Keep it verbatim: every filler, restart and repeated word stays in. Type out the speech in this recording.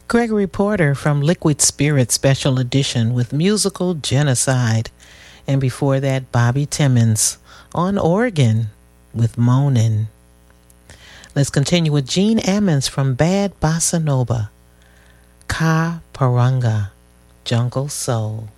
Gregory Porter from Liquid Spirit Special Edition with Musical Genocide. And before that, Bobby Timmons on organ with Moanin'. Let's continue with Gene Ammons from Bad Bossa Nova, Ka Paranga, Jungle Soul.